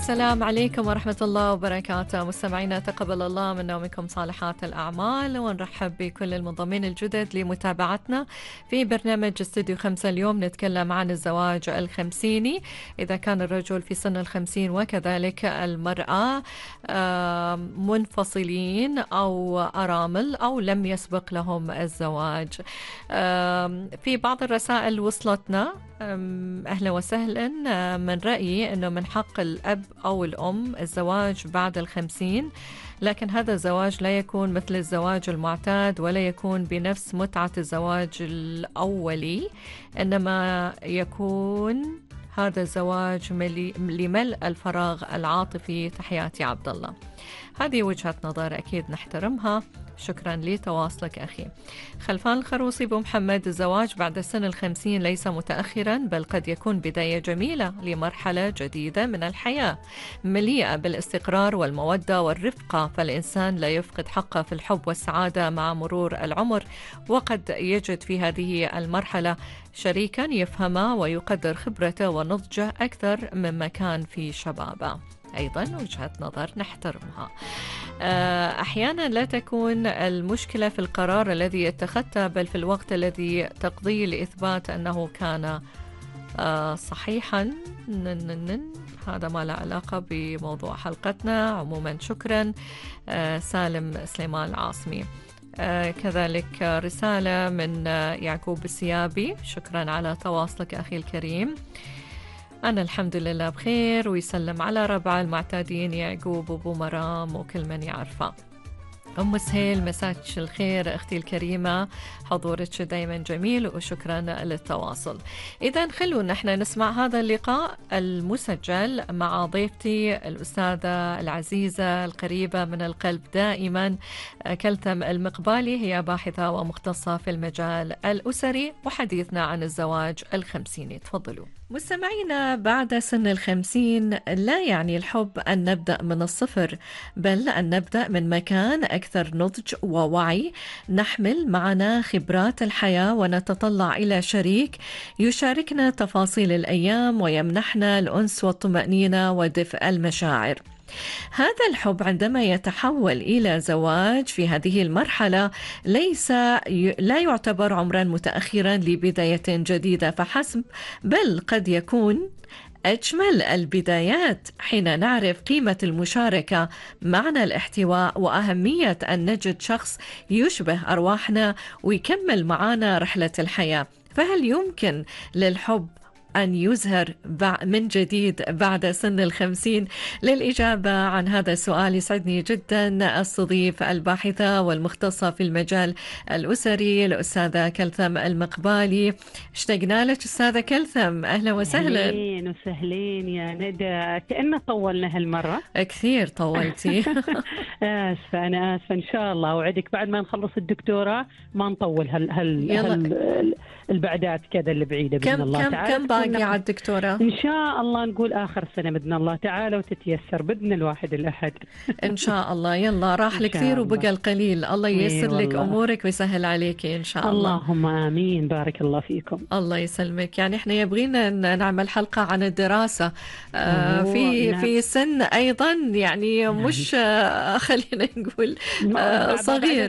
السلام عليكم ورحمة الله وبركاته. مستمعينا تقبل الله منا ومنكم صالحات الأعمال، ونرحب بكل المنضمين الجدد لمتابعتنا في برنامج استوديو 5. اليوم نتكلم عن الزواج الخمسيني، إذا كان الرجل في سن 50 وكذلك المرأة منفصلين أو أرامل أو لم يسبق لهم الزواج. في بعض الرسائل وصلتنا، أهلا وسهلا، من رأيي أنه من حق الأب أو الأم الزواج بعد 50، لكن هذا الزواج لا يكون مثل الزواج المعتاد ولا يكون بنفس متعة الزواج الأولي، إنما يكون هذا الزواج لملء الفراغ العاطفي. تحياتي عبد الله. هذه وجهة نظر أكيد نحترمها. شكرا لتواصلك أخي. خلفان الخروصي أبو محمد: الزواج بعد سن 50 ليس متأخرا، بل قد يكون بداية جميلة لمرحلة جديدة من الحياة مليئة بالاستقرار والمودة والرفقة، فالإنسان لا يفقد حقه في الحب والسعادة مع مرور العمر، وقد يجد في هذه المرحلة شريكا يفهمه ويقدر خبرته ونضجه أكثر مما كان في شبابه. أيضا وجهة نظر نحترمها. أحيانا لا تكون المشكلة في القرار الذي اتخذته، بل في الوقت الذي تقضيه لإثبات أنه كان صحيحا. هذا ما له علاقة بموضوع حلقتنا. عموما شكرا. سالم سليمان العاصمي. كذلك رسالة من يعقوب السيابي: شكرا على تواصلك أخي الكريم. أنا الحمد لله بخير، ويسلم على ربع المعتادين يعقوب وأبو مرام وكل من يعرفه. أم سهيل: مساك الخير أختي الكريمة، حضورك دايما جميل وشكرا للتواصل. إذا خلونا نحن نسمع هذا اللقاء المسجل مع ضيفتي الأستاذة العزيزة القريبة من القلب دائما، كلثم المقبالي. هي باحثة ومختصة في المجال الأسري، وحديثنا عن الزواج الخمسيني. تفضلوا. مستمعينا، بعد سن 50 لا يعني الحب أن نبدأ من الصفر، بل أن نبدأ من مكان أكثر نضج ووعي، نحمل معنا خبرات الحياة ونتطلع إلى شريك يشاركنا تفاصيل الأيام ويمنحنا الأنس والطمأنينة ودفء المشاعر. هذا الحب عندما يتحول إلى زواج في هذه المرحلة لا يعتبر عمرا متأخرا لبداية جديدة فحسب، بل قد يكون أجمل البدايات حين نعرف قيمة المشاركة، معنى الاحتواء، وأهمية أن نجد شخص يشبه أرواحنا ويكمل معنا رحلة الحياة. فهل يمكن للحب أن يزهر من جديد بعد سن 50؟ للإجابة عن هذا السؤال يسعدني جدا استضيف الباحثة والمختصة في المجال الأسري الأستاذة كلثم المقبالي. اشتقنا لك أستاذة كلثم، أهلا وسهلا. أهلين وسهلين يا ندى، كأننا طولنا هالمرة. كثير طولتي. آسفة، أنا آسفة. إن شاء الله أوعدك بعد ما نخلص الدكتوراه ما نطول البعدات كذا اللي بعيدة بإذن الله تعالى. كم باقي على الدكتوراه؟ إن شاء الله نقول آخر سنة بإذن الله تعالى، وتتيسر بإذن الواحد الأحد. إن شاء الله. يلا، راح الكثير وبقى القليل. الله ييسر لك أمورك ويسهل عليك إن شاء الله. اللهم آمين. بارك الله فيكم. الله يسلمك. يعني إحنا يبغينا نعمل حلقة عن الدراسة في سن أيضا يعني مش خلينا نقول صغير.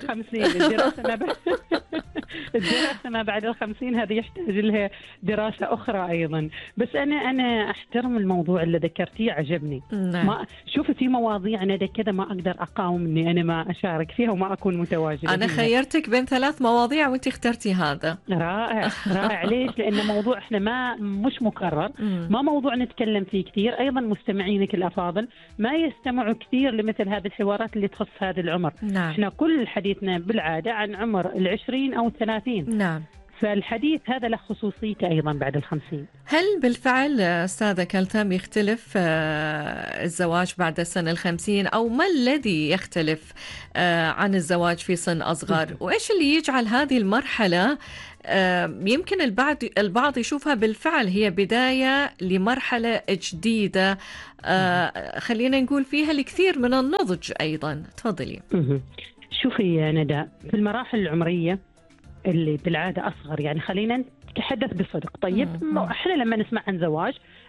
الدراسة ما بعد 50 هذه يحتاج لها دراسة أخرى أيضا. بس أنا أحترم الموضوع اللي ذكرتيه، عجبني. نعم. شوفي في مواضيع ندى كذا ما أقدر أقاوم إني أنا ما أشارك فيها وما أكون متواجدة. أنا خيرتك بين 3 مواضيع وأنت اخترتي هذا. رائع رائع. ليش؟ لأن موضوع إحنا مش مكرر، ما موضوع نتكلم فيه كثير. أيضا مستمعينك الأفاضل ما يستمعوا كثير لمثل هذه الحوارات اللي تخص هذا العمر. نعم. إحنا كل حديثنا بالعادة عن عمر 20 أو 30. نعم. فالحديث هذا له خصوصيته أيضا بعد 50. هل بالفعل أستاذة كلثم يختلف الزواج بعد سن 50، أو ما الذي يختلف عن الزواج في سن أصغر؟ وإيش اللي يجعل هذه المرحلة يمكن البعض يشوفها بالفعل هي بداية لمرحلة جديدة، خلينا نقول فيها الكثير من النضج أيضا؟ تفضلي. شوفي يا ندى، في المراحل العمرية اللي بالعادة أصغر، يعني خلينا نتحدث بصدق. طيب احنا لما نسمع عن زواج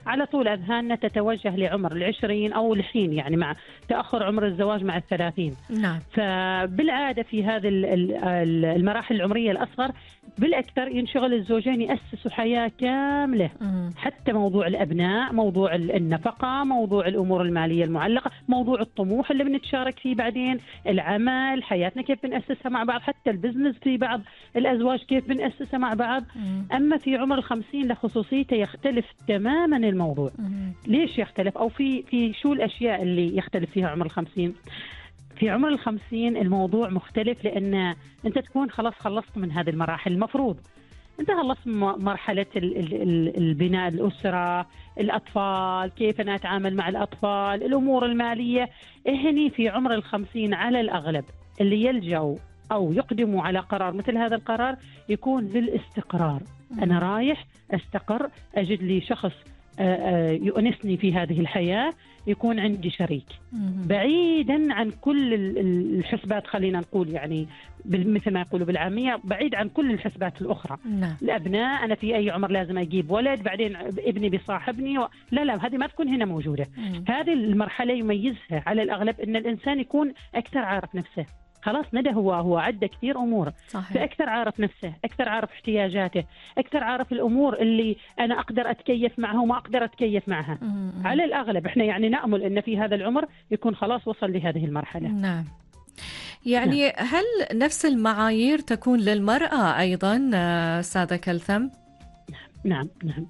على طول أذهاننا تتوجه لعمر 20 أو الحين، يعني مع تأخر عمر الزواج مع 30. نعم. فبالعادة في هذه المراحل العمرية الأصغر بالأكثر ينشغل الزوجين يأسسوا حياة كاملة، حتى موضوع الأبناء، موضوع النفقة، موضوع الأمور المالية المعلقة، موضوع الطموح اللي بنتشارك فيه بعدين، العمل، حياتنا كيف بنأسسها مع بعض، حتى البزنس في بعض الأزواج كيف بنأسسها مع بعض. أما في عمر 50 لخصوصيته يختلف تماما الموضوع. ليش يختلف؟ أو في شو الأشياء اللي يختلف فيها عمر 50؟ في عمر 50 الموضوع مختلف، لأن أنت تكون خلاص خلصت من هذه المراحل. المفروض أنت خلصت مرحلة البناء، الأسرة، الأطفال، كيف أنا أتعامل مع الأطفال، الأمور المالية. هني في عمر 50 على الأغلب اللي يلجأوا أو يقدموا على قرار مثل هذا القرار يكون للاستقرار. أنا رايح أستقر، أجد لي شخص يؤنسني في هذه الحياة، يكون عندي شريك بعيدا عن كل الحسبات، خلينا نقول يعني مثل ما يقولوا بالعامية، بعيد عن كل الحسبات الأخرى. الأبناء، أنا في أي عمر لازم أجيب ولد، بعدين ابني بيصاحبني لا هذه ما تكون هنا موجودة. هذه المرحلة يميزها على الأغلب أن الإنسان يكون أكثر عارف نفسه. خلاص ندى هو عدى كثير أمور، فأكثر عارف نفسه، أكثر عارف احتياجاته، أكثر عارف الأمور اللي أنا أقدر أتكيف معها وما أقدر أتكيف معها. على الأغلب إحنا يعني نأمل أن في هذا العمر يكون خلاص وصل لهذه المرحلة. نعم. يعني هل نفس المعايير تكون للمرأة أيضا سادة كلثم؟ نعم.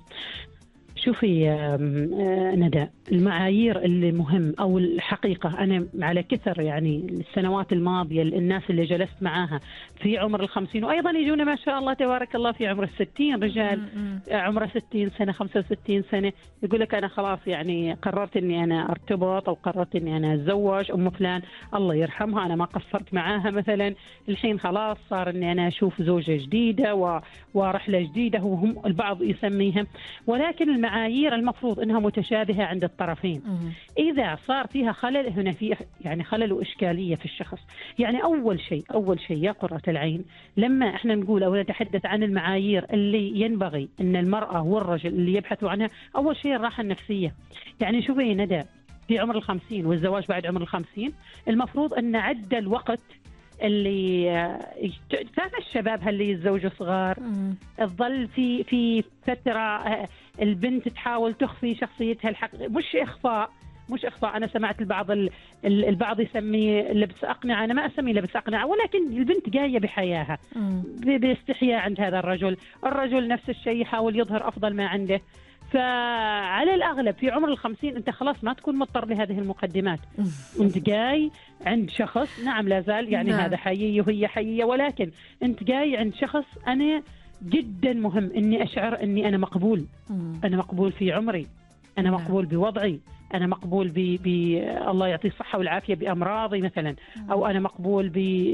شوفي ندى، المعايير اللي مهم أو الحقيقة، أنا على كثر يعني السنوات الماضية الناس اللي جلست معاها في عمر 50 وأيضا يجونا ما شاء الله تبارك الله في عمر 60 رجال، عمره 60 سنة 65 سنة، يقول لك أنا خلاص يعني قررت أني أنا أرتبط أو قررت أني أنا أتزوج. أم فلان الله يرحمها أنا ما قصرت معاها مثلا، الحين خلاص صار أني أنا أشوف زوجة جديدة ورحلة جديدة، وهم البعض يسميها. ولكن المعايير المفروض أنها متشابهة عند الطرفين. إذا صار فيها خلل، هنا في يعني خلل وإشكالية في الشخص. يعني أول شيء يا قرة العين، لما إحنا نقول أو نتحدث عن المعايير اللي ينبغي أن المرأة والرجل اللي يبحثوا عنها، أول شيء الراحة النفسية. يعني شوفي ندى، في عمر 50 والزواج بعد عمر 50 المفروض أن عد الوقت اللي كان الشباب اللي يتزوجوا صغار، تظل في فترة البنت تحاول تخفي شخصيتها الحقيقية، مش إخفاء. أنا سمعت البعض يسميه لبس أقنعة، أنا ما أسميه لبس أقنعة، ولكن البنت جاية بحياها باستحياء عند هذا الرجل نفس الشيء يحاول يظهر أفضل ما عنده. فعلى الأغلب في عمر 50 أنت خلاص ما تكون مضطر لهذه المقدمات. أنت جاي عند شخص، نعم لا زال يعني هذا حيي وهي حيية، ولكن أنت جاي عند شخص أنا جدا مهم أني أشعر أني أنا مقبول. أنا مقبول في عمري، أنا مقبول بوضعي، أنا مقبول الله يعطيه الصحة والعافية بأمراضي مثلا، أو أنا مقبول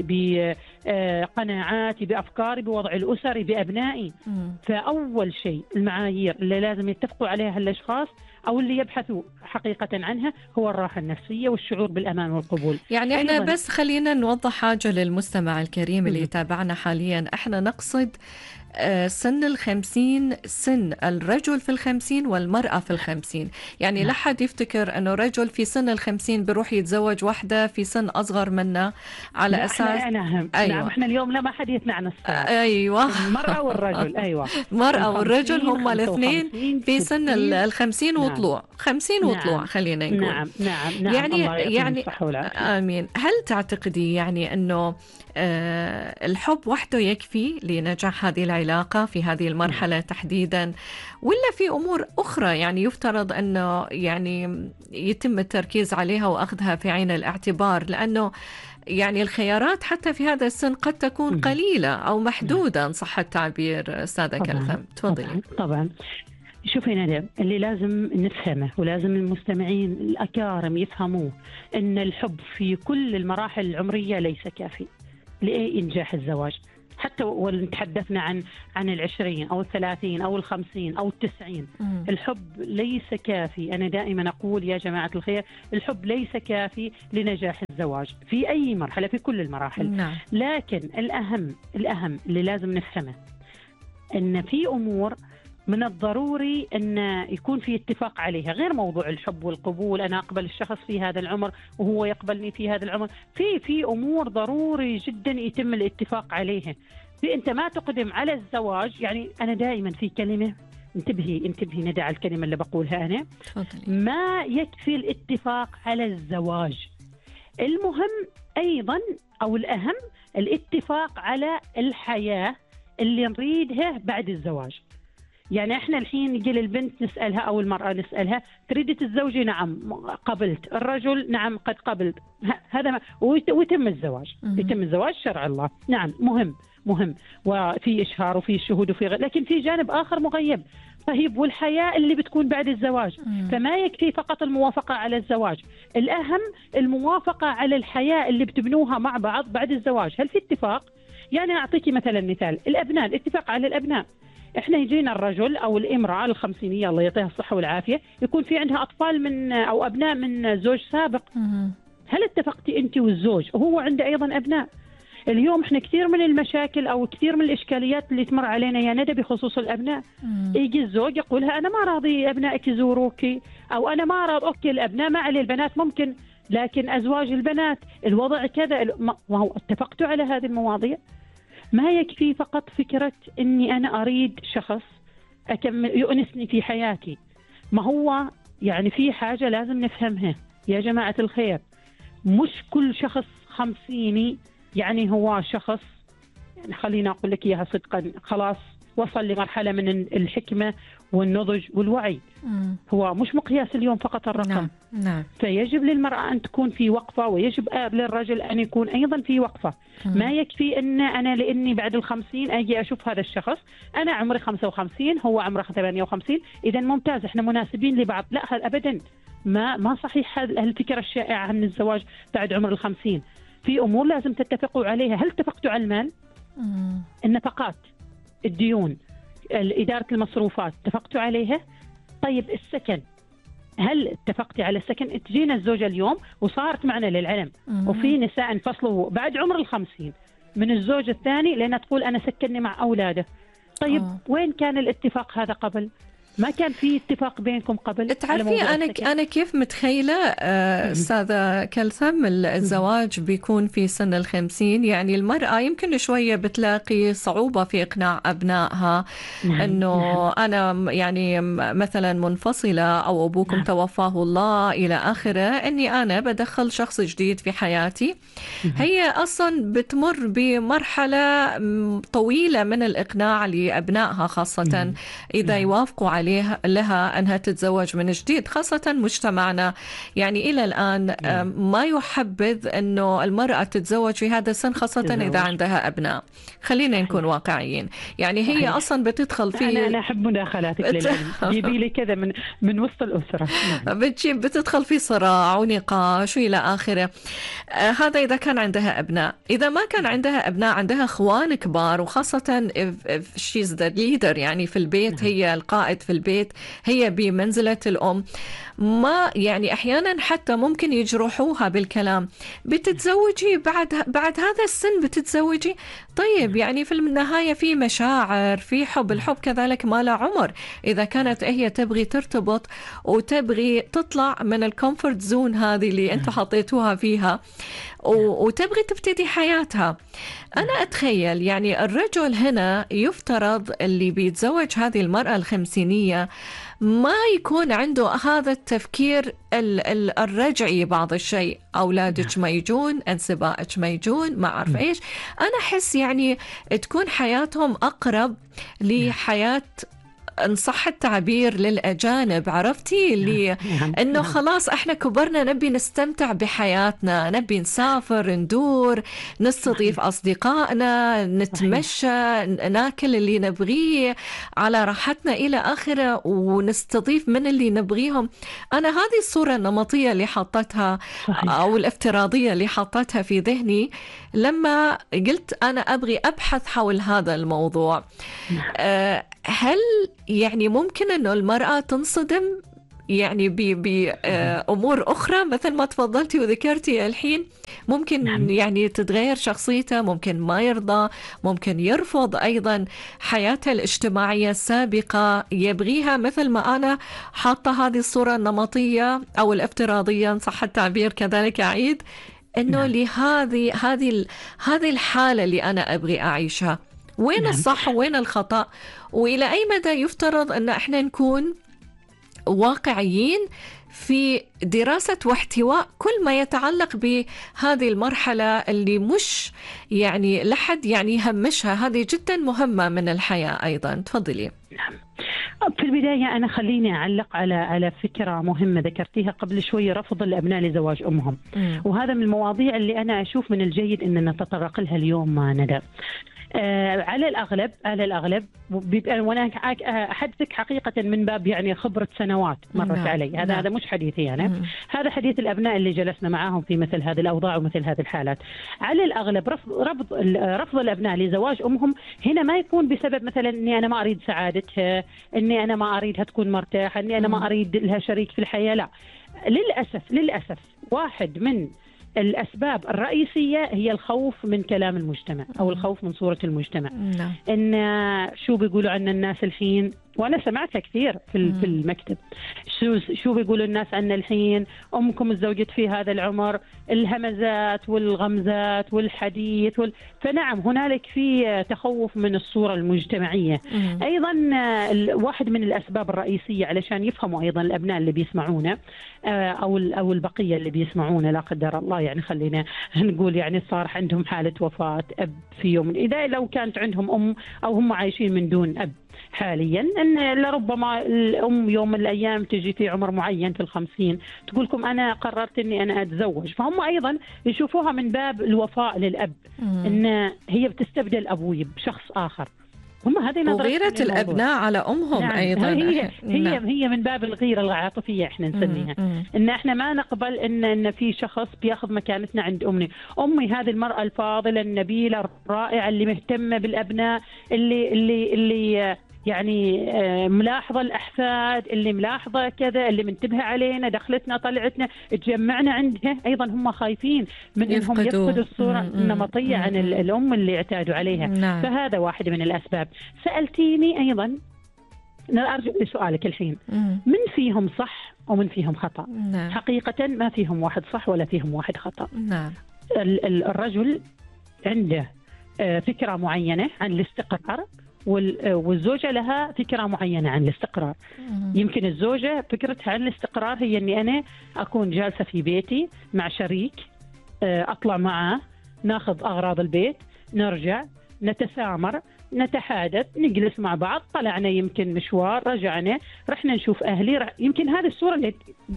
بقناعاتي، بأفكاري، بوضعي الأسري، بأبنائي. فأول شيء المعايير اللي لازم يتفقوا عليها الأشخاص أو اللي يبحثوا حقيقة عنها هو الراحة النفسية والشعور بالأمان والقبول. يعني احنا بس خلينا نوضح حاجة للمستمع الكريم اللي يتابعنا حاليا، احنا نقصد سن 50 سن الرجل في 50 والمرأة في 50. يعني لا حد يفتكر أنه رجل في سن 50 بيروح يتزوج واحدة في سن أصغر منه على أساس نعم احنا اليوم لا ما حد يتنعنس. أيوة، المرأة والرجل. أيوة، المرأة والرجل هم الاثنين في سن 50 وطلوع 50 وطلوع خلينا نقول. نعم يعني آمين. هل تعتقدي يعني أنه الحب وحده يكفي لنجاح هذه العلاقة في هذه المرحلة تحديدا، ولا في أمور أخرى يعني يفترض أنه يعني يتم التركيز عليها وأخذها في عين الاعتبار؟ لأنه يعني الخيارات حتى في هذا السن قد تكون قليلة أو محدودة إن صح التعبير. سادة كلثم تفضلي. طبعا شوفي ندى، اللي لازم نفهمه ولازم المستمعين الأكارم يفهموه أن الحب في كل المراحل العمرية ليس كافي لإنجاح الزواج. حتى ولنتحدثنا عن 20 أو 30 أو 50 أو 90، الحب ليس كافي. أنا دائما أقول يا جماعة الخير، الحب ليس كافي لنجاح الزواج في أي مرحلة في كل المراحل. لكن الأهم اللي لازم نفهمه أن في أمور من الضروري أن يكون في اتفاق عليها، غير موضوع الحب والقبول، أنا أقبل الشخص في هذا العمر وهو يقبلني في هذا العمر. في أمور ضروري جدا يتم الاتفاق عليها. أنت ما تقدم على الزواج، يعني أنا دائما في كلمة، انتبهي ندى على الكلمة اللي بقولها أنا، ما يكفي الاتفاق على الزواج، المهم أيضا أو الأهم الاتفاق على الحياة اللي نريدها بعد الزواج. يعني احنا الحين نجي للبنت نسألها أو المرأة نسألها تريد تتزوجي؟ نعم قبلت. الرجل نعم قد قبلت. هذا ويتم الزواج، يتم الزواج شرع الله. نعم مهم وفي إشهار وفي شهود وفي لكن في جانب آخر مغيب. طيب والحياة اللي بتكون بعد الزواج؟ فما يكفي فقط الموافقة على الزواج، الأهم الموافقة على الحياة اللي بتبنوها مع بعض بعد الزواج. هل في اتفاق؟ يعني أعطيكي مثلا مثال، الأبناء، الاتفاق على الأبناء. احنا يجينا الرجل او الامراه الخمسينيه الله يعطيها الصحه والعافيه يكون في عندها اطفال من او ابناء من زوج سابق. هل اتفقتي انت والزوج وهو عنده ايضا ابناء؟ اليوم احنا كثير من المشاكل او كثير من الاشكاليات اللي تمر علينا يا ندى بخصوص الابناء. يجي الزوج يقولها انا ما راضي ابنائك يزوروكي، او انا ما راضي. اوكي الابناء ما عليه، البنات ممكن، لكن ازواج البنات الوضع كذا. ما هو اتفقتوا على هذه المواضيع؟ ما يكفي فقط فكرة أني أنا أريد شخص أكمل يؤنسني في حياتي. ما هو يعني في حاجة لازم نفهمها يا جماعة الخير، مش كل شخص خمسيني يعني هو شخص، يعني خلينا أقول لك إياها صدقا، خلاص وصل لمرحلة من الحكمة والنضج والوعي. هو مش مقياس اليوم فقط الرقم. نعم. فيجب للمرأة أن تكون في وقفة، ويجب للرجل أن يكون أيضا في وقفة. ما يكفي أن أنا لأني بعد 50 أجي أشوف هذا الشخص، أنا عمري 55 هو عمره 58 إذا ممتاز إحنا مناسبين لبعض. لا أبدا، ما صحيح هالفكرة الشائعة عن الزواج بعد عمر 50. في أمور لازم تتفقوا عليها. هل اتفقتوا على المال؟ النفقات، الديون، إدارة المصروفات، اتفقتوا عليها؟ طيب السكن، هل اتفقتي على السكن؟ تجينا الزوجة اليوم وصارت معنا للعلم وفي نساء انفصلوا بعد عمر 50 من الزوج الثاني لأنها تقول أنا سكنني مع أولاده. طيب وين كان الاتفاق هذا قبل؟ ما كان في اتفاق بينكم قبل؟ تعرفي أنا كيف متخيلة أستاذة كلثم الزواج بيكون في سن 50، يعني المرأة يمكن شوية بتلاقي صعوبة في إقناع أبنائها أنه أنا يعني مثلا منفصلة أو أبوكم توفاه الله إلى آخره، أني أنا بدخل شخص جديد في حياتي. هي أصلا بتمر بمرحلة طويلة من الإقناع لأبنائها، خاصة إذا يوافقوا لها أنها تتزوج من جديد. خاصة مجتمعنا يعني إلى الآن ما يحبذ أنه المرأة تتزوج في هذا السن، خاصة إذا عندها أبناء. خلينا نكون واقعيين، يعني هي أصلا بتدخل في أنا أحب مداخلاتك للعلم، جيبي لي كذا من وسط الأسرة. بتدخل في صراع ونقاش وإلى آخره. هذا إذا كان عندها أبناء. إذا ما كان عندها أبناء، عندها إخوان كبار، وخاصة if she's the leader يعني في البيت، هي القائد في البيت، هي بمنزلة الأم. ما يعني أحيانا حتى ممكن يجرحوها بالكلام، بتتزوجي بعد هذا السن بتتزوجي؟ طيب يعني في النهاية في مشاعر، في حب، الحب كذلك ما له عمر. إذا كانت هي تبغي ترتبط وتبغي تطلع من الكومفورت زون هذه اللي أنتوا حطيتوها فيها وتبغي تبتدي حياتها، أنا أتخيل يعني الرجل هنا يفترض اللي بيتزوج هذه المرأة الخمسينية ما يكون عنده هذا التفكير الرجعي. بعض الشيء أولادك ما يجون، أنسبائك ما يجون، ما أعرف إيش. أنا أحس يعني تكون حياتهم أقرب لحياة إن صح التعبير للأجانب. عرفتي اللي إنه خلاص إحنا كبرنا، نبي نستمتع بحياتنا، نبي نسافر، ندور، نستضيف أصدقائنا، نتمشى، ناكل اللي نبغيه على راحتنا إلى آخره، ونستضيف من اللي نبغيهم. أنا هذه الصورة النمطية اللي حطتها أو الافتراضية اللي حطتها في ذهني لما قلت أنا أبغي أبحث حول هذا الموضوع. هل يعني ممكن أنه المرأة تنصدم يعني بأمور أخرى مثل ما تفضلتي وذكرتي الحين، ممكن يعني تتغير شخصيته، ممكن ما يرضى، ممكن يرفض أيضا حياته الاجتماعية السابقة، يبغيها مثل ما أنا حاطة هذه الصورة النمطية أو الافتراضية إن صح التعبير كذلك أعيد، إنه هذه الحالة اللي أنا أبغي أعيشها. وين الصح وين الخطأ؟ وإلى أي مدى يفترض أن احنا نكون واقعيين في دراسة واحتواء كل ما يتعلق بهذه المرحلة اللي مش يعني لحد يعني يهمشها، هذه جدا مهمة من الحياة أيضا. تفضلي. نعم. في البداية أنا خليني أعلق على فكرة مهمة ذكرتيها قبل شوي، رفض الأبناء لزواج أمهم. وهذا من المواضيع اللي أنا أشوف من الجيد أن نتطرق لها اليوم ندى. على الأغلب وأنا أحدثك حقيقة من باب يعني خبرة سنوات مرت علي، هذا مش حديثي أنا، هذا حديث الأبناء اللي جلسنا معاهم في مثل هذه الأوضاع ومثل هذه الحالات. على الأغلب رفض الأبناء لزواج أمهم هنا ما يكون بسبب مثلا أني أنا ما أريد سعادتها، أني أنا ما أريدها تكون مرتاحة، أني أنا ما أريد لها شريك في الحياة، لا، للأسف واحد من الأسباب الرئيسية هي الخوف من كلام المجتمع أو الخوف من صورة المجتمع. إن شو بيقولوا عن الناس الحين، وأنا سمعتها كثير في المكتب، شو بيقولوا الناس عن الحين، أمكم تزوجت في هذا العمر، الهمزات والغمزات والحديث فنعم هنالك في تخوف من الصورة المجتمعية. أيضا واحد من الأسباب الرئيسية علشان يفهموا أيضا الأبناء اللي بيسمعونا أو البقية اللي بيسمعونا لا قدر الله، يعني خلينا نقول يعني صار عندهم حالة وفاة أب في يوم، إذا لو كانت عندهم أم أو هم عايشين من دون أب حاليا، أن لربما الأم يوم من الأيام تجي في عمر معين في 50 تقول لكم أنا قررت أني أنا أتزوج، فهم أيضا يشوفوها من باب الوفاء للأب، أن هي بتستبدل أبوي بشخص آخر. هم هذه وغيرة الأبناء على أمهم. نعم. أيضا هي من باب الغيرة العاطفية احنا نسميها، ان احنا ما نقبل ان في شخص بياخذ مكانتنا عند أمي هذه المرأة الفاضلة النبيلة الرائعة اللي مهتمة بالأبناء، اللي يعني ملاحظة الأحفاد، اللي ملاحظة كذا، اللي منتبهة علينا، دخلتنا طلعتنا تجمعنا عندها. أيضا هم خايفين من أنهم يفقدوا الصورة النمطية عن الأم اللي اعتادوا عليها. نعم. فهذا واحد من الأسباب. سألتيني أيضا، أرجع لسؤالك الحين، من فيهم صح ومن فيهم خطأ؟ نعم. حقيقة ما فيهم واحد صح ولا فيهم واحد خطأ. نعم. الرجل عنده فكرة معينة عن الاستقرار، والزوجة لها فكرة معينة عن الاستقرار. يمكن الزوجة فكرتها عن الاستقرار هي أني أنا أكون جالسة في بيتي مع شريك، أطلع معه، ناخذ أغراض البيت، نرجع نتسامر، نتحادث، نجلس مع بعض، طلعنا يمكن مشوار، رجعنا، رحنا نشوف أهلي. يمكن هذه الصورة اللي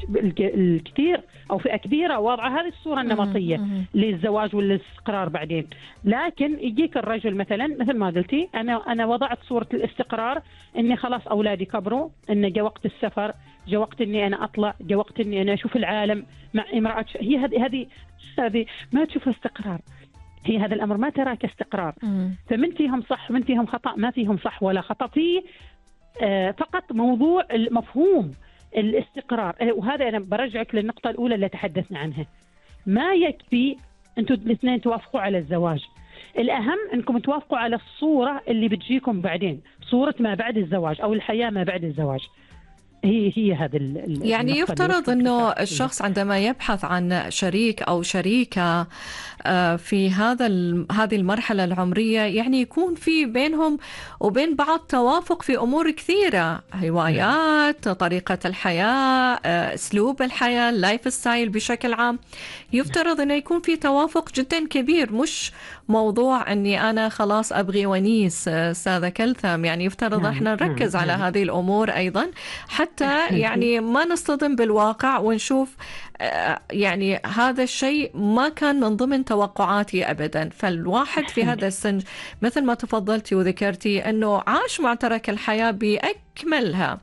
الكثير أو فئة كبيرة وضع هذه الصورة النمطية للزواج والاستقرار بعدين. لكن يجيك الرجل مثلا مثل ما قلتي، أنا وضعت صورة الاستقرار إني خلاص أولادي كبروا، إن جاء وقت السفر، جاء وقت إني أنا أطلع، جاء وقت إني أنا أشوف العالم مع امرأة. هي هذه ما تشوف استقرار، هي هذا الأمر ما ترى كاستقرار. فمن فيهم صح من فيهم خطأ؟ ما فيهم صح ولا خطأ، في فقط موضوع المفهوم الاستقرار. وهذا أنا برجعك للنقطة الأولى اللي تحدثنا عنها. ما يكفي أنتوا الاثنين توافقوا على الزواج، الأهم أنكم توافقوا على الصورة اللي بتجيكم بعدين، صورة ما بعد الزواج أو الحياة ما بعد الزواج. هي هذا يعني يفترض أنه الشخص عندما يبحث عن شريك أو شريكة في هذه المرحلة العمرية، يعني يكون في بينهم وبين بعض توافق في أمور كثيرة، هوايات، طريقة الحياة، أسلوب الحياة، اللايف ستايل بشكل عام. يفترض أنه يكون في توافق جدا كبير، مش موضوع أني أنا خلاص أبغي ونيس أستاذة كلثم. يعني يفترض احنا نركز على هذه الأمور أيضا، حتى يعني ما نصطدم بالواقع ونشوف يعني هذا الشيء ما كان من ضمن توقعاتي أبدا. فالواحد في هذا السن مثل ما تفضلتي وذكرتي أنه عاش معترك الحياة بأكملها.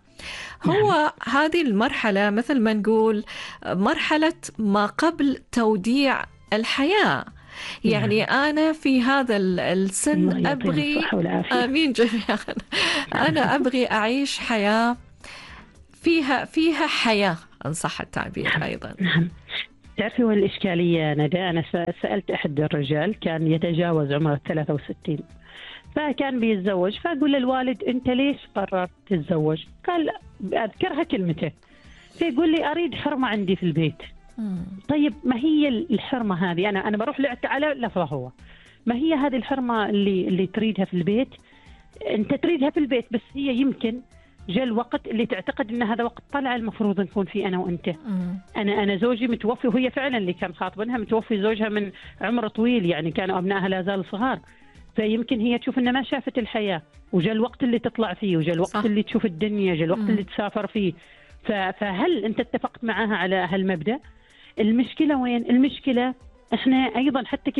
هو هذه المرحلة مثل ما نقول مرحلة ما قبل توديع الحياة. يعني أنا في هذا السن أبغي، آمين جميعا، أنا أبغي أعيش حياة فيها حياة إن صح التعبير أيضا. نعم. تعرفي وين الإشكالية ندى؟ أنا سألت أحد الرجال كان يتجاوز عمره 63، فكان بيتزوج، فأقول للوالد أنت ليش قررت تتزوج؟ قال أذكرها كلمته، فيقول لي أريد حرمة عندي في البيت. طيب ما هي الحرمة هذه؟ أنا بروح على لفظه هو، ما هي هذه الحرمة اللي تريدها في البيت؟ أنت تريدها في البيت، بس هي يمكن جاء الوقت اللي تعتقد ان هذا وقت طلع المفروض نكون فيه انا وانت. انا زوجي متوفي، وهي فعلا اللي كان خاطبنها متوفي زوجها من عمر طويل، يعني كانوا ابنائها لا زال صغار، فيمكن هي تشوف انها ما شافت الحياه، وجاء الوقت اللي تطلع فيه، وجاء الوقت صح. اللي تشوف الدنيا، جاء الوقت اللي تسافر فيه. فهل انت اتفقت معها على هالمبدا؟ المشكله وين؟ المشكله احنا ايضا حتى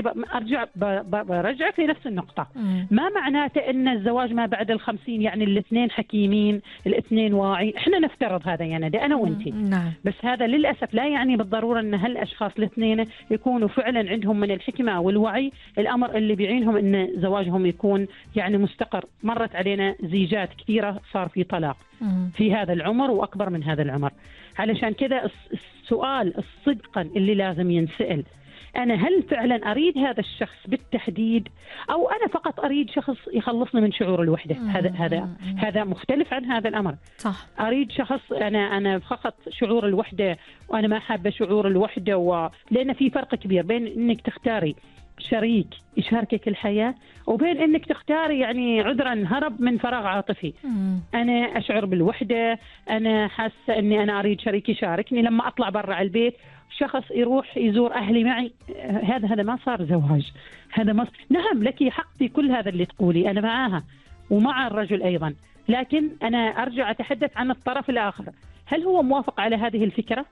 برجع في نفس النقطه. ما معناته ان الزواج ما بعد 50 يعني الاثنين حكيمين، الاثنين واعي، احنا نفترض هذا يعني ده انا وانتي. نعم. بس هذا للاسف لا يعني بالضروره ان هالاشخاص الاثنين يكونوا فعلا عندهم من الحكمه والوعي الامر اللي بيعينهم ان زواجهم يكون يعني مستقر. مرت علينا زيجات كثيره صار في طلاق في هذا العمر واكبر من هذا العمر. علشان كذا السؤال الصدقا اللي لازم ينسأل، أنا هل فعلا أريد هذا الشخص بالتحديد، أو أنا فقط أريد شخص يخلصني من شعور الوحدة؟ هذا مختلف عن هذا الأمر. صح. أريد شخص أنا فقط شعور الوحدة وأنا ما حابة شعور الوحدة، لأن في فرق كبير بين إنك تختاري شريك يشاركك الحياة وبين إنك تختاري يعني عذرا هرب من فراغ عاطفي. أنا أشعر بالوحدة، أنا حاسة إني أنا أريد شريك يشاركني، لما أطلع برا البيت شخص يروح يزور أهلي معي، هذا ما صار زواج، هذا ما صار. نعم لك حق في كل هذا اللي تقولي، أنا معاها ومع الرجل أيضا، لكن أنا أرجع أتحدث عن الطرف الآخر، هل هو موافق على هذه الفكرة؟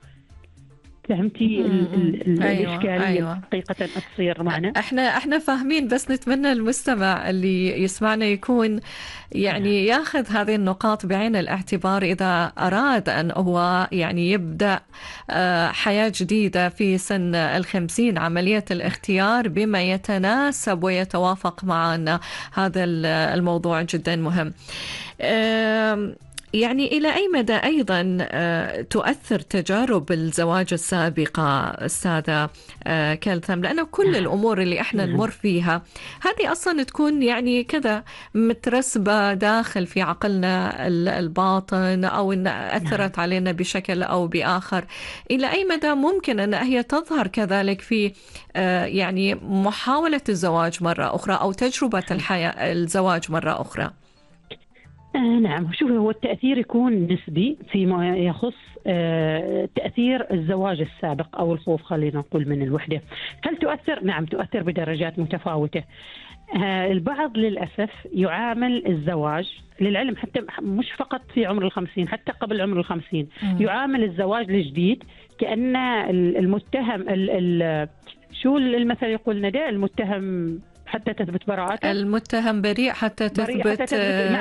فهمتي الإشكالية؟ أيوة. حقيقة تصير معنا احنا فاهمين، بس نتمنى المستمع اللي يسمعنا يكون يعني ياخذ هذه النقاط بعين الاعتبار إذا أراد أن هو يعني يبدأ حياة جديدة في سن 50، عملية الاختيار بما يتناسب ويتوافق معنا. هذا الموضوع جدا مهم. يعني إلى أي مدى أيضا تؤثر تجارب الزواج السابقة أستاذة كلثم؟ لأنه كل الأمور اللي إحنا نمر فيها هذه أصلا تكون يعني كذا مترسبة داخل في عقلنا الباطن، أو إن أثرت علينا بشكل أو بآخر. إلى أي مدى ممكن أن هي تظهر كذلك في يعني محاولة الزواج مرة أخرى أو تجربة الزواج مرة أخرى؟ نعم، شوفي هو التأثير يكون نسبي فيما يخص تأثير الزواج السابق أو الخوف خلينا نقول من الوحدة. هل تؤثر؟ نعم تؤثر بدرجات متفاوتة. البعض للأسف يعامل الزواج، للعلم حتى مش فقط في عمر 50، حتى قبل عمر 50 يعامل الزواج الجديد كأن المتهم شو المثل يقول ندى؟ المتهم حتى تثبت براءته، المتهم بريء حتى تثبت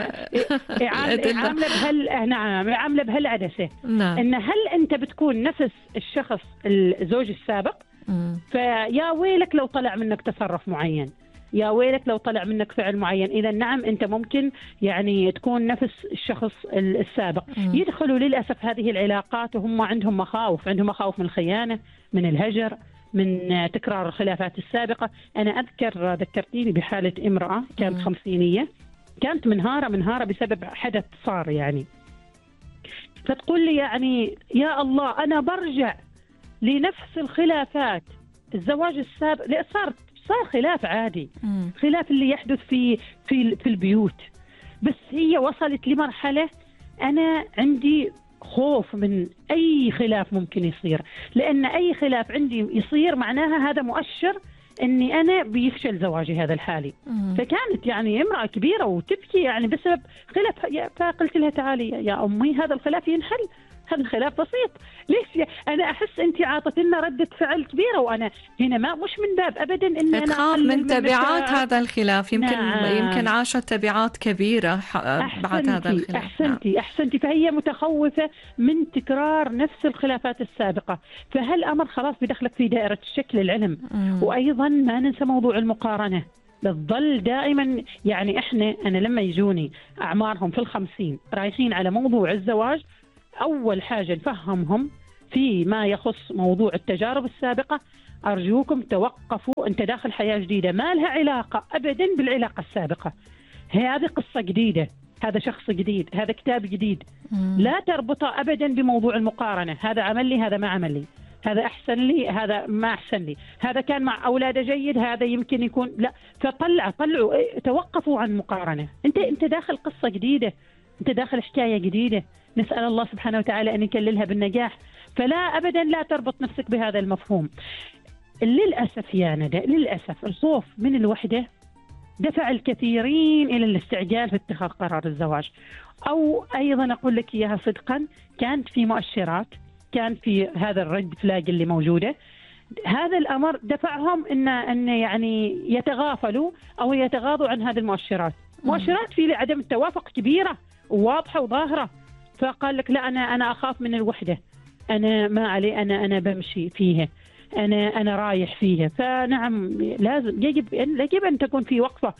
عامله بهالعدسه. نعم. ان هل انت بتكون نفس الشخص الزوج السابق؟ فيا ويلك لو طلع منك تصرف معين، يا ويلك لو طلع منك فعل معين. إذا نعم أنت ممكن يعني تكون نفس الشخص السابق. يدخلوا للأسف هذه العلاقات وهم عندهم مخاوف من الخيانة، من الهجر، من تكرار الخلافات السابقة. أنا أذكر ذكرتيني بحالة امرأة كانت 50، كانت منهارة بسبب حدث صار يعني، فتقول لي يعني يا الله أنا برجع لنفس الخلافات. الزواج السابق صار خلاف عادي، خلاف اللي يحدث في البيوت، بس هي وصلت لمرحلة أنا عندي خوف من أي خلاف ممكن يصير، لأن أي خلاف عندي يصير معناها هذا مؤشر أني أنا بيفشل زواجي هذا الحالي. فكانت يعني امرأة كبيرة وتبكي يعني بسبب خلاف. فقلت لها تعالي يا أمي هذا الخلاف ينحل، هذا الخلاف بسيط. ليش أنا أحس أنت عاطتنا ردة فعل كبيرة، وأنا هنا ما مش من باب أبدا إن أنا تخاف من تبعات هذا الخلاف. يمكن عاشت تبعات كبيرة بعد هذا الخلاف. أحسنتي. فهي متخوفة من تكرار نفس الخلافات السابقة. فهالأمر خلاص بدخلك في دائرة الشكل العلم. وأيضا ما ننسى موضوع المقارنة، بتظل دائما يعني أنا لما يجوني أعمارهم في 50 رايحين على موضوع الزواج، أول حاجة نفهمهم في ما يخص موضوع التجارب السابقة. أرجوكم توقفوا، أنت داخل حياة جديدة ما لها علاقة أبدا بالعلاقة السابقة. هذه قصة جديدة، هذا شخص جديد، هذا كتاب جديد. لا تربطه أبدا بموضوع المقارنة، هذا عمل لي هذا ما عمل لي، هذا أحسن لي هذا ما أحسن لي، هذا كان مع أولاده جيد هذا يمكن يكون لا. طلعوا توقفوا عن مقارنة. أنت داخل قصة جديدة، أنت داخل حكاية جديدة، نسأل الله سبحانه وتعالى أن يكللها بالنجاح. فلا أبدا لا تربط نفسك بهذا المفهوم. للأسف يا ندى، للأسف الخوف من الوحدة دفع الكثيرين إلى الاستعجال في اتخاذ قرار الزواج. أو أيضا أقول لك إياها صدقا، كانت في مؤشرات، كان في هذا الرد فلاج اللي موجودة، هذا الأمر دفعهم أن يعني يتغافلوا أو يتغاضوا عن هذه المؤشرات. مؤشرات في عدم التوافق كبيرة وواضحة وظاهرة، فقال لك لا أنا أخاف من الوحدة، أنا ما علي، أنا بمشي فيها، أنا رايح فيها. فنعم لازم يجب أن تكون في وقفة.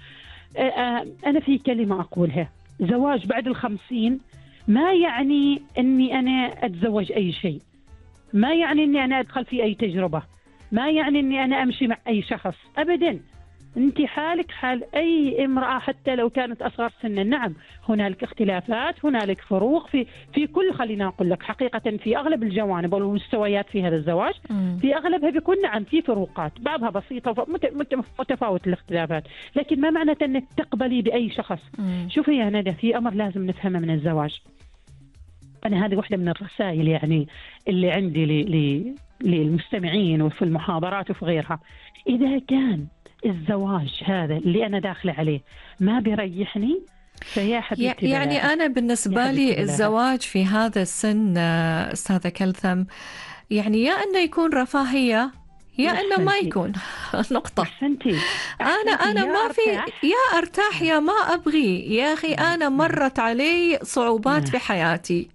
أنا في كلمة أقولها، زواج بعد 50 ما يعني أني أنا أتزوج أي شيء، ما يعني أني أنا أدخل في أي تجربة، ما يعني أني أنا أمشي مع أي شخص أبدا. أنت حالك حال أي امرأة حتى لو كانت أصغر سنا. نعم هنالك اختلافات، هنالك فروق في كل، خلينا أقول لك حقيقة في أغلب الجوانب والمستويات في هذا الزواج. في أغلبها بيكون نعم في فروقات، بعضها بسيطة متفاوت الاختلافات، لكن ما معنى أنك تقبلي بأي شخص. شوفي يا ندى، في أمر لازم نفهمه من الزواج. أنا هذه واحدة من الرسائل يعني اللي عندي للمستمعين وفي المحاضرات وفي غيرها. إذا كان الزواج هذا اللي أنا داخلة عليه ما بيريحني، فيا حبيبتي يعني أنا بالنسبة لي الزواج في هذا السن أستاذة كلثم يعني يا أنه يكون رفاهية يا أنه ما يكون. نقطة. أنا ما في يا أرتاح يا ما أبغي. يا أخي أنا مرت علي صعوبات في حياتي،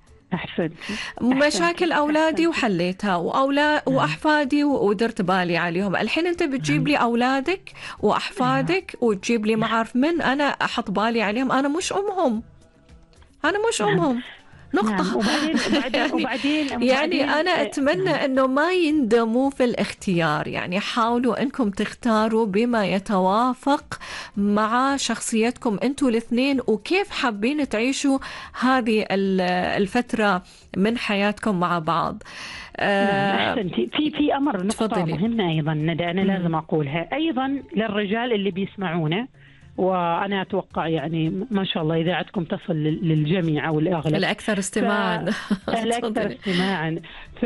مشاكل أولادي وحليتها، وأحفادي ودرت بالي عليهم. الحين أنت بتجيب لي أولادك وأحفادك وتجيب لي ما أعرف من أنا أحط بالي عليهم. أنا مش أمهم، أنا مش أمهم. نقطة. يعني أنا أتمنى أنه ما يندموا في الاختيار. يعني حاولوا أنكم تختاروا بما يتوافق مع شخصيتكم أنتوا الاثنين وكيف حابين تعيشوا هذه الفترة من حياتكم مع بعض. أحسنتي. في أمر نقطة مهمة أيضا ندى، أنا لازم أقولها أيضا للرجال اللي بيسمعونا، وأنا أتوقع يعني ما شاء الله إذاعتكم تصل للجميع أو الأغلب، الأكثر استماعاً. الأكثر استماعاً.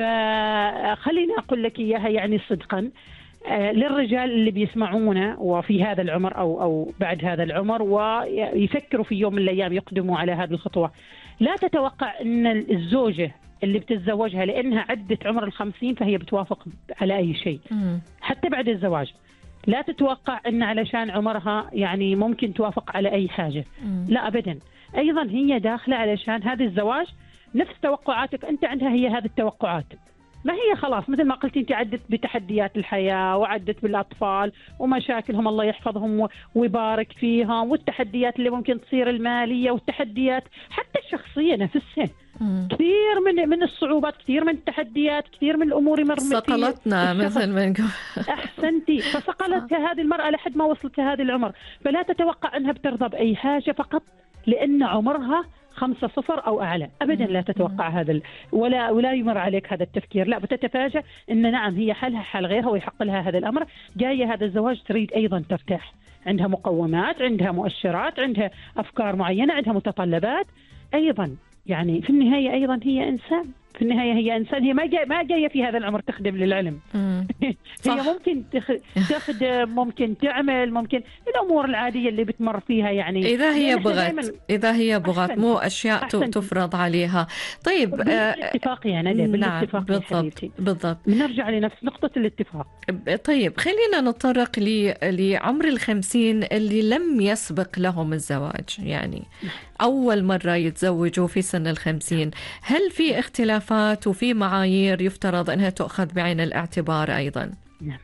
فخليني أقول لك إياها يعني صدقاً للرجال اللي بيسمعونا وفي هذا العمر أو بعد هذا العمر ويفكروا في يوم من الأيام يقدموا على هذه الخطوة. لا تتوقع أن الزوجة اللي بتتزوجها لأنها عدت عمر 50 فهي بتوافق على أي شيء حتى بعد الزواج. لا تتوقع أن علشان عمرها يعني ممكن توافق على أي حاجة. لا أبدا. أيضا هي داخلة علشان هذا الزواج نفس توقعاتك أنت عندها، هي هذه التوقعات. ما هي خلاص مثل ما قلت أنت عدت بتحديات الحياة وعدت بالأطفال ومشاكلهم الله يحفظهم ويبارك فيهم، والتحديات اللي ممكن تصير المالية والتحديات حتى الشخصية نفسها. كثير من الصعوبات، كثير من التحديات، كثير من الأمور يمر صقلتنا مثل ما نقول. أحسنتي. فصقلتها هذه المرأة لحد ما وصلت لهذه العمر. فلا تتوقع أنها بترضى بأي حاجة فقط لأن عمرها 5 أو أعلى. أبدا لا تتوقع هذا ولا يمر عليك هذا التفكير. لا، بتتفاجأ أن نعم هي حالها حال غيرها ويحق لها هذا الأمر. جاية هذا الزواج تريد أيضا ترتاح، عندها مقومات، عندها مؤشرات، عندها أفكار معينة، عندها متطلبات أيضا. يعني في النهاية أيضا هي إنسان، في النهاية هي إنسان. هي ما جاية في هذا العمر تخدم للعلم. هي ممكن تخدم، ممكن تعمل، ممكن الأمور العادية اللي بتمر فيها. يعني إذا هي بغت مو أشياء تفرض عليها. طيب بالاتفاق يا ندى، بالاتفاق. بالضبط. نرجع لنفس نقطة الاتفاق. طيب خلينا نتطرق لعمر 50 اللي لم يسبق لهم الزواج، يعني أول مرة يتزوجوا في سن 50. هل في اختلافات وفي معايير يفترض أنها تؤخذ بعين الاعتبار أيضا؟ نعم.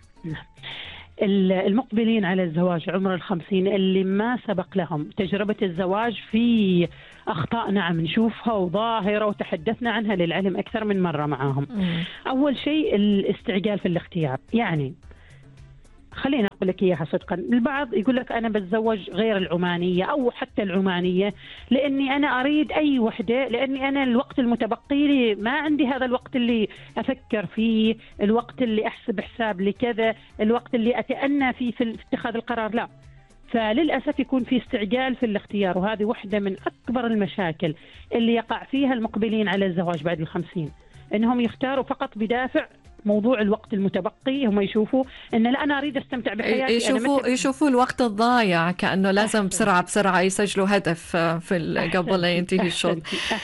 المقبلين على الزواج عمر 50 اللي ما سبق لهم تجربة الزواج في أخطاء نعم نشوفها وظاهرة وتحدثنا عنها للعلم أكثر من مرة معاهم. أول شيء الاستعجال في الاختيار. يعني خلينا أقول لك إياها صدقا، البعض يقول لك أنا بتزوج غير العمانية أو حتى العمانية لأني أنا أريد أي وحدة، لأني أنا الوقت المتبقي لي ما عندي هذا الوقت اللي أفكر فيه، الوقت اللي أحسب حساب لكذا، الوقت اللي أتأنى فيه في اتخاذ القرار. لا، فللأسف يكون في استعجال في الاختيار، وهذه واحدة من أكبر المشاكل اللي يقع فيها المقبلين على الزواج بعد 50، إنهم يختاروا فقط بدافع موضوع الوقت المتبقي. هم يشوفوا إن لا أنا أريد أستمتع بحياتي، يشوفوا الوقت الضايع كأنه لازم بسرعة يسجلوا هدف قبل لا ينتهي الشوط.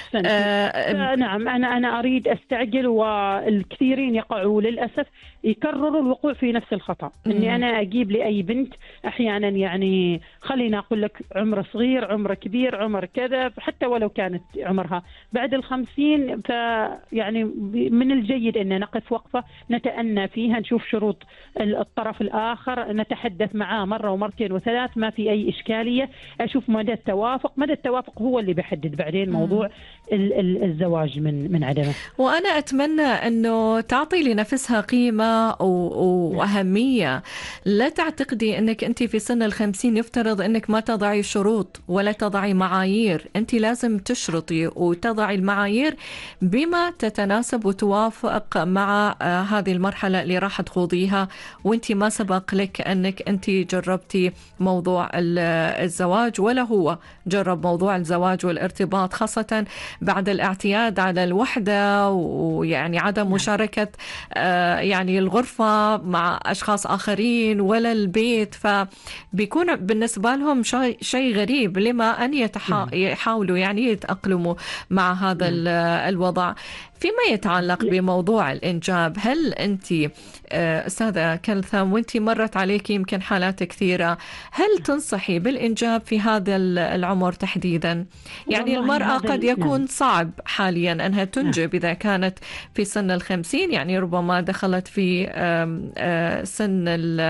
نعم أنا أريد أستعجل، والكثيرين يقعوا للأسف يكرروا الوقوع في نفس الخطأ. إني أنا أجيب لأي بنت أحيانا يعني خلينا أقول لك عمر صغير، عمر كبير، عمر كذا، حتى ولو كانت عمرها بعد 50، فيعني من الجيد أن نقف وقفة نتأنى فيها، نشوف شروط الطرف الآخر، نتحدث معاه مرة ومرتين وثلاث، ما في أي إشكالية، أشوف مدى التوافق. مدى التوافق هو اللي بيحدد بعدين موضوع الزواج من عدمه. وأنا أتمنى أنه تعطي لنفسها قيمة وأهمية. لا تعتقدي أنك أنت في سن 50 يفترض أنك ما تضعي شروط ولا تضعي معايير. أنت لازم تشرطي وتضعي المعايير بما تتناسب وتوافق مع هذه المرحلة اللي راح تخوضيها، وانت ما سبق لك أنك أنت جربتي موضوع الزواج ولا هو جرب موضوع الزواج والارتباط، خاصة بعد الاعتياد على الوحدة ويعني عدم مشاركة يعني الغرفة مع أشخاص آخرين ولا البيت، فبيكون بالنسبة لهم شيء غريب لما أن يحاولوا يعني يتأقلموا مع هذا الوضع. فيما يتعلق بموضوع الإنجاب، هل أنت أستاذة كلثم وأنت مرت عليك يمكن حالات كثيرة، هل تنصحي بالإنجاب في هذا العمر تحديدا؟ يعني المرأة قد يكون صعب حاليا أنها تنجب إذا كانت في سن 50، يعني ربما دخلت في سن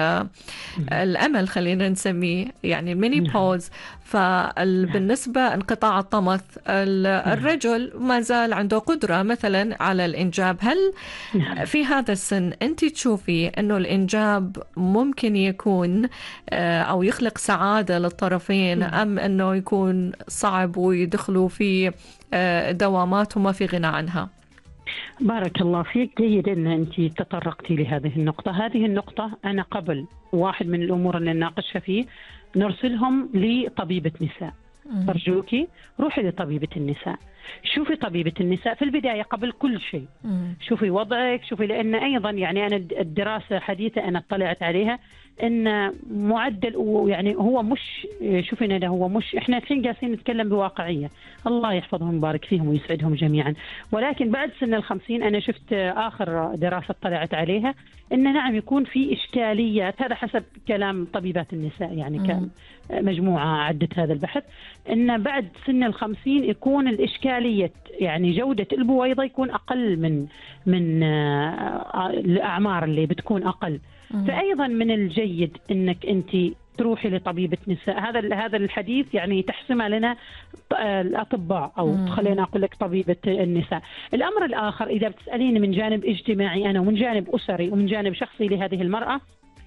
الأمل خلينا نسميه، يعني الميني بوز. فبالنسبة انقطاع الطمث، الرجل ما زال عنده قدرة مثلا على الإنجاب. هل في هذا السن أنت تشوفي أنه الإنجاب ممكن يكون أو يخلق سعادة للطرفين، أم أنه يكون صعب ويدخلوا في دوامات وما في غنى عنها؟ بارك الله فيك، جيد أن أنت تطرقتي لهذه النقطة. هذه النقطة أنا قبل واحد من الأمور اللي نناقشها فيه نرسلهم لطبيبة نساء. أرجوكي روحي لطبيبة النساء، شوفي طبيبة النساء في البداية قبل كل شيء، شوفي وضعك، شوفي، لأن أيضا يعني أنا الدراسة حديثة أنا اطلعت عليها إن معدل، ويعني هو مش، شوفي ندى، هو مش، إحنا الحين جالسين نتكلم بواقعية، الله يحفظهم ويبارك فيهم ويسعدهم جميعا، ولكن بعد سن 50 أنا شفت آخر دراسة اطلعت عليها إن نعم يكون في إشكاليات، هذا حسب كلام طبيبات النساء، يعني كان مجموعة عدت هذا البحث، إن بعد سن 50 يكون الإشكالية يعني جودة البويضة يكون أقل من الأعمار اللي بتكون أقل. فأيضا من الجيد إنك أنت تروحي لطبيبة نساء. هذا الحديث يعني تحسمه لنا الأطباء، أو خلينا أقول لك طبيبة النساء. الأمر الآخر إذا بتسأليني من جانب اجتماعي أنا ومن جانب أسري ومن جانب شخصي لهذه المرأة،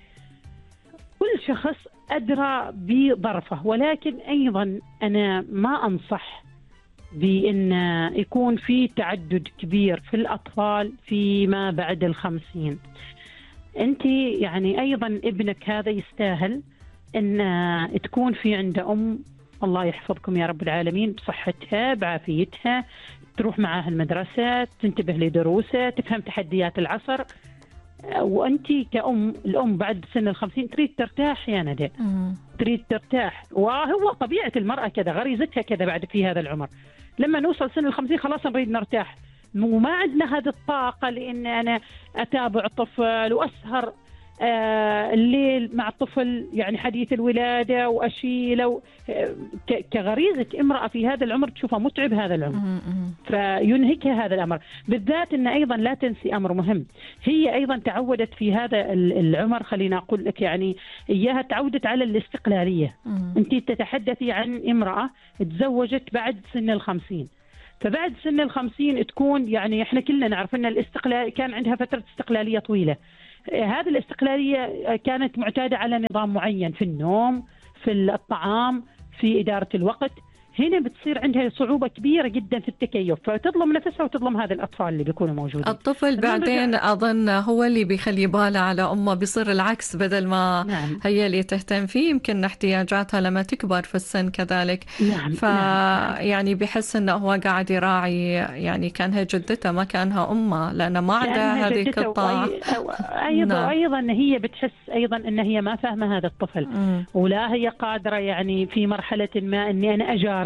كل شخص أدرى بظرفه، ولكن أيضا أنا ما أنصح بأن يكون في تعدد كبير في الأطفال فيما بعد 50. أنت يعني أيضا ابنك هذا يستاهل أن تكون في عنده الله يحفظكم يا رب العالمين بصحتها بعافيتها، تروح معاه المدرسة، تنتبه لدروسه، تفهم تحديات العصر. وأنت الأم بعد سن 50 تريد ترتاح يا ندى، تريد ترتاح، وهو طبيعة المرأة كذا، غريزتها كذا بعد في هذا العمر. لما نوصل سن 50 خلاص نريد نرتاح، وما عندنا هذه الطاقة لأن أنا أتابع طفل وأسهر. الليل مع طفل يعني حديث الولادة وأشيله كغريزة امرأة في هذا العمر تشوفها متعب هذا العمر، فينهكها هذا الأمر. بالذات أن أيضا لا تنسي أمر مهم، هي أيضا تعودت في هذا العمر، خلينا أقول لك يعني إياها تعودت على الاستقلالية. أنت تتحدثي عن امرأة تزوجت بعد سن 50، فبعد سن 50 تكون يعني احنا كلنا نعرف ان الاستقلال كان عندها فترة استقلالية طويلة. هذه الاستقلالية كانت معتادة على نظام معين في النوم، في الطعام، في إدارة الوقت. هنا بتصير عندها صعوبة كبيرة جدا في التكيف، فتظلم نفسها وتظلم هذا الأطفال اللي بيكونوا موجودين. الطفل بعدين أظن هو اللي بيخلي باله على أمه، بيصير العكس، بدل ما نعم. هي اللي تهتم فيه، يمكن احتياجاتها لما تكبر في السن كذلك. نعم. يعني بيحس إنه هو قاعد يراعي، يعني كانها جدته ما كانها أمه، لأنه ما عندها هذه القطاع. أيضا هي بتحس أيضا أن هي ما فاهمة هذا الطفل، ولا هي قادرة يعني في مرحلة ما أني أنا أجار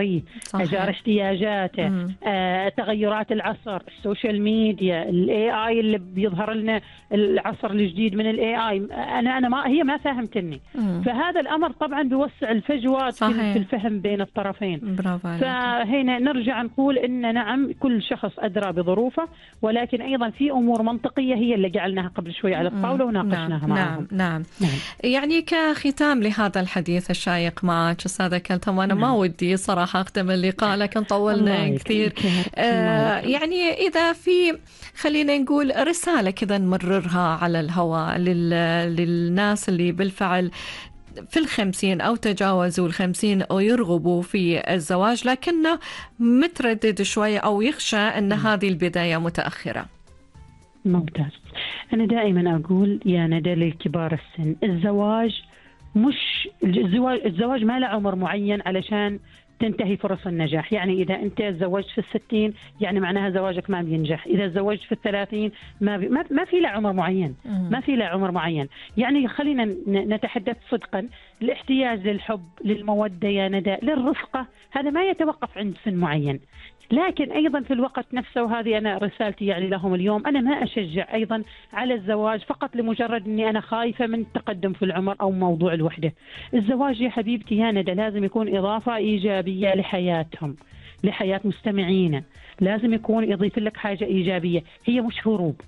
احتياجاته. تغيرات العصر، السوشيال ميديا، الاي اي اللي بيظهر لنا، العصر الجديد من الاي اي، انا هي ما فهمتني. فهذا الامر طبعا بيوسع الفجوات في الفهم بين الطرفين. برافو عليك. فهنا نرجع نقول ان نعم كل شخص ادرى بظروفه، ولكن ايضا في امور منطقيه هي اللي جعلناها قبل شوي على الطاوله وناقشناها معهم. نعم. يعني كختام لهذا الحديث الشيق معك استاذه كلثوم، انا ما ودي صراحه أختم اللقاء لكن طولنا كثير. يعني إذا في خلينا نقول رسالة كذا نمررها على الهواء للناس اللي بالفعل في 50 أو تجاوزوا 50 أو يرغبوا في الزواج لكنه متردد شوية أو يخشى أن هذه البداية متأخرة. ممتاز. أنا دائما أقول يا ندى لكبار السن، الزواج مش الزواج ما له عمر معين علشان تنتهي فرص النجاح. يعني إذا أنت تزوجت في 60 يعني معناها زواجك ما بينجح، إذا تزوجت في 30 ما في له عمر معين، ما في له عمر معين. يعني خلينا نتحدث صدقا، الاحتياج للحب، للمودة يا ندى، للرفقة، هذا ما يتوقف عند سن معين. لكن أيضا في الوقت نفسه، وهذه أنا رسالتي يعني لهم اليوم، أنا ما أشجع أيضا على الزواج فقط لمجرد أني أنا خايفة من التقدم في العمر أو موضوع الوحدة. الزواج يا حبيبتي يا ندى لازم يكون إضافة إيجابية لحياتهم، لحياة مستمعينا، لازم يكون يضيف لك حاجة إيجابية، هي مش هروب.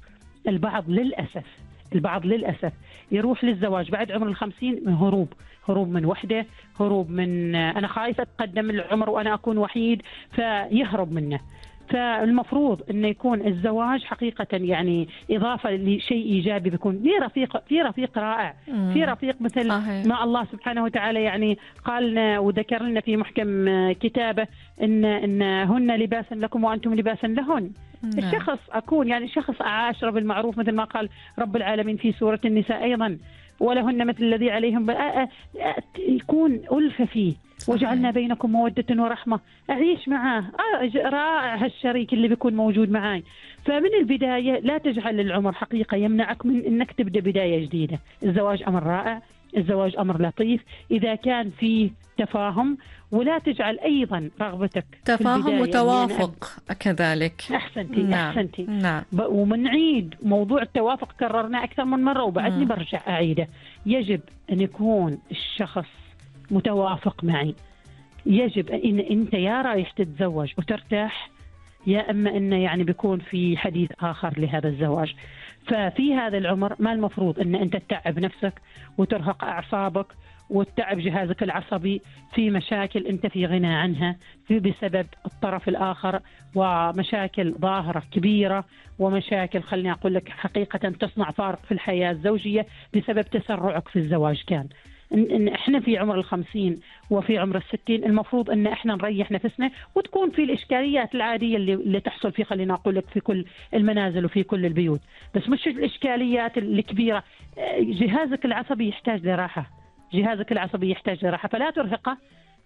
البعض للأسف يروح للزواج بعد عمر 50 هروب من وحدة، هروب من أنا خايفة أتقدم العمر وأنا أكون وحيد، فيهرب منه. فالمفروض أن يكون الزواج حقيقة يعني إضافة لشيء إيجابي، بيكون في رفيق رائع، في رفيق مثل ما الله سبحانه وتعالى يعني قال لنا وذكر لنا في محكم كتابه إن هن لباس لكم وأنتم لباس لهن. الشخص شخص أعاشر بالمعروف مثل ما قال رب العالمين في سورة النساء أيضا، ولهن مثل الذي عليهم، يكون ألفة فيه، وجعلنا بينكم مودة ورحمة، أعيش معاه، رائع هالشريك اللي بيكون موجود معاي. فمن البداية لا تجعل العمر حقيقة يمنعك من أنك تبدأ بداية جديدة. الزواج أمر رائع، الزواج أمر لطيف إذا كان فيه تفاهم، ولا تجعل أيضا رغبتك تفاهم وتوافق كذلك. أحسنتي. نعم. ومنعيد موضوع التوافق، كررنا أكثر من مرة وبعدني برجع أعيده. يجب أن يكون الشخص متوافق معي، يجب أن أنت يا رايح تتزوج وترتاح، يا أما أنه يعني بيكون في حديث آخر لهذا الزواج. ففي هذا العمر ما المفروض أن أنت تتعب نفسك وترهق أعصابك وتتعب جهازك العصبي في مشاكل أنت في غنى عنها بسبب الطرف الآخر، ومشاكل ظاهرة كبيرة، ومشاكل خلني أقول لك حقيقة تصنع فارق في الحياة الزوجية بسبب تسرعك في الزواج. كان إن إحنا في عمر 50 وفي عمر 60 المفروض إن إحنا نريح نفسنا، وتكون في الإشكاليات العادية اللي تحصل في خلينا أقول لك في كل المنازل وفي كل البيوت، بس مش الإشكاليات الكبيرة. جهازك العصبي يحتاج لراحة، فلا ترهقه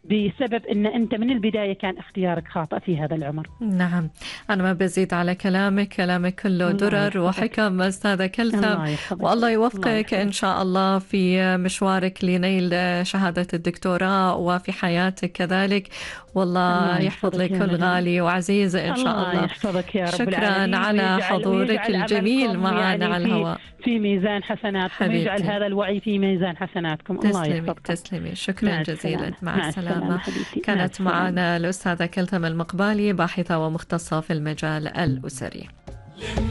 بسبب أن أنت من البداية كان اختيارك خاطئ في هذا العمر. نعم، أنا ما بزيد على كلامك كله درر وحكم أستاذة كلثم، والله يوفقك إن شاء الله في مشوارك لنيل شهادة الدكتوراه وفي حياتك كذلك، والله يحفظ لك كل غالي وعزيز إن شاء الله. الله يحفظك يا رب شكرا العالمين، على حضورك الجميل معنا على الهواء في ميزان حسناتكم، ويجعل هذا الوعي في ميزان حسناتكم. الله يحفظك. تسلمي، شكرا جزيلا. مع السلامة. كانت مع معنا الأستاذة كلثم المقبالي، باحثة ومختصة في المجال الأسري.